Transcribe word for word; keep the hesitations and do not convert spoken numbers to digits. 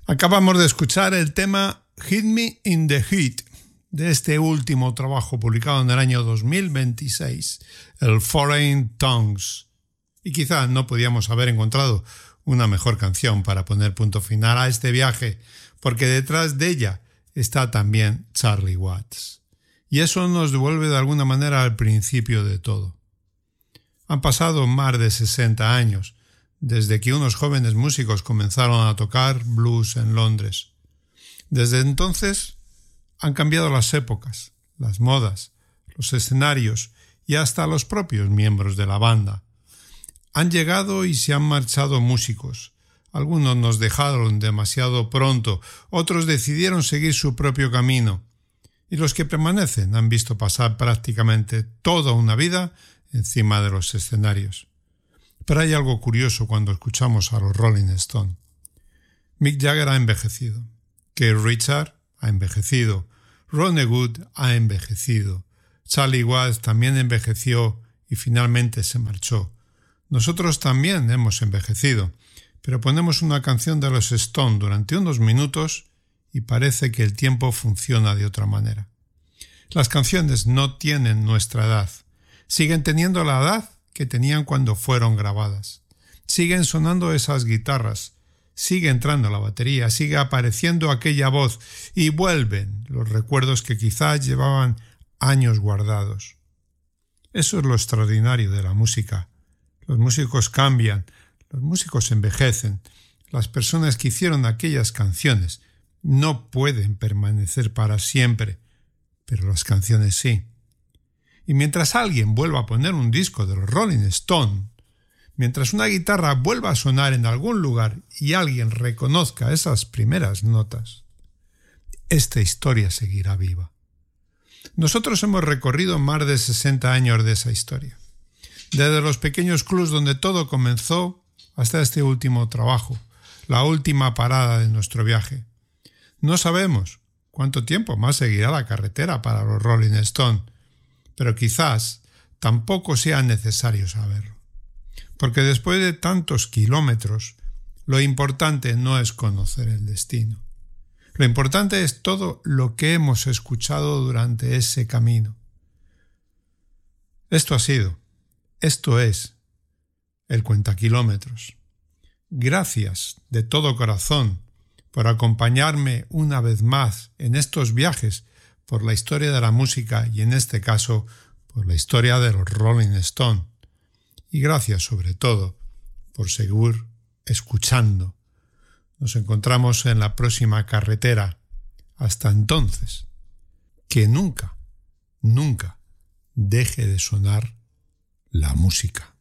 Acabamos de escuchar el tema Hit Me in the Heat de este último trabajo publicado en el año dos mil veintiséis, el Foreign Tongues. Y quizás no podíamos haber encontrado una mejor canción para poner punto final a este viaje, porque detrás de ella está también Charlie Watts. Y eso nos devuelve de alguna manera al principio de todo. Han pasado más de sesenta años desde que unos jóvenes músicos comenzaron a tocar blues en Londres. Desde entonces han cambiado las épocas, las modas, los escenarios y hasta los propios miembros de la banda. Han llegado y se han marchado músicos. Algunos nos dejaron demasiado pronto, otros decidieron seguir su propio camino. Y los que permanecen han visto pasar prácticamente toda una vida encima de los escenarios. Pero hay algo curioso cuando escuchamos a los Rolling Stones. Mick Jagger ha envejecido, Keith Richards ha envejecido, Ronnie Wood ha envejecido, Charlie Watts también envejeció y finalmente se marchó. Nosotros también hemos envejecido, pero ponemos una canción de los Stones durante unos minutos y parece que el tiempo funciona de otra manera. Las canciones no tienen nuestra edad, siguen teniendo la edad que tenían cuando fueron grabadas. Siguen sonando esas guitarras, sigue entrando la batería, sigue apareciendo aquella voz y vuelven los recuerdos que quizás llevaban años guardados. Eso es lo extraordinario de la música. Los músicos cambian, los músicos envejecen. Las personas que hicieron aquellas canciones no pueden permanecer para siempre, pero las canciones sí. Y mientras alguien vuelva a poner un disco de los Rolling Stones, mientras una guitarra vuelva a sonar en algún lugar y alguien reconozca esas primeras notas, esta historia seguirá viva. Nosotros hemos recorrido más de sesenta años de esa historia, desde los pequeños clubs donde todo comenzó hasta este último trabajo, la última parada de nuestro viaje. No sabemos cuánto tiempo más seguirá la carretera para los Rolling Stones, pero quizás tampoco sea necesario saberlo. Porque después de tantos kilómetros, lo importante no es conocer el destino. Lo importante es todo lo que hemos escuchado durante ese camino. Esto ha sido, esto es, el Cuentakilómetros. Gracias de todo corazón por acompañarme una vez más en estos viajes por la historia de la música y en este caso por la historia de los Rolling Stones. Y gracias sobre todo por seguir escuchando. Nos encontramos en la próxima carretera. Hasta entonces, que nunca, nunca deje de sonar la música.